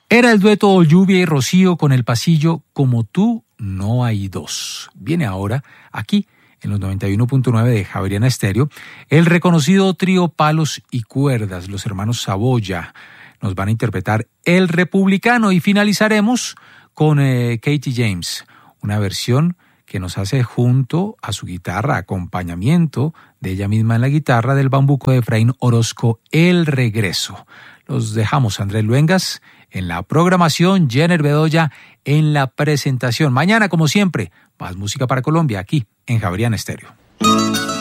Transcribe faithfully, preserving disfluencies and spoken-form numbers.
Era el dueto Lluvia y Rocío con el pasillo Como tú no hay dos. Viene ahora, aquí, en los noventa y uno punto nueve de Javeriana Estéreo, el reconocido trío Palos y Cuerdas, los hermanos Saboya. Nos van a interpretar El Republicano y finalizaremos con eh, Katie James, una versión que nos hace junto a su guitarra, acompañamiento de ella misma en la guitarra del bambuco de Efraín Orozco, El Regreso. Los dejamos, Andrés Luengas en la programación, Jenner Bedoya en la presentación. Mañana, como siempre, más música para Colombia aquí en Javeriana Estéreo.